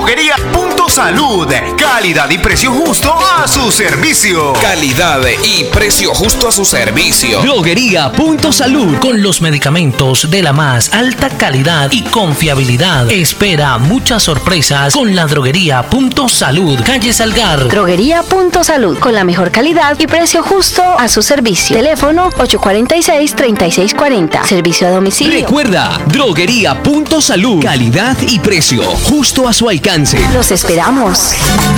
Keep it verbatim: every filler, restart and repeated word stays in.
Droguería Punto Salud. Calidad y precio justo a su servicio. Calidad y precio justo a su servicio. Droguería Punto Salud. Con los medicamentos de la más alta calidad y confiabilidad. Espera muchas sorpresas con la Droguería Punto Salud. Calle Salgar. Droguería Punto Salud. Con la mejor calidad y precio justo a su servicio. Teléfono ocho cuatro seis, tres seis cuatro cero. Servicio a domicilio. Recuerda, Droguería Punto Salud. Calidad y precio justo a su alcance. Los esperamos.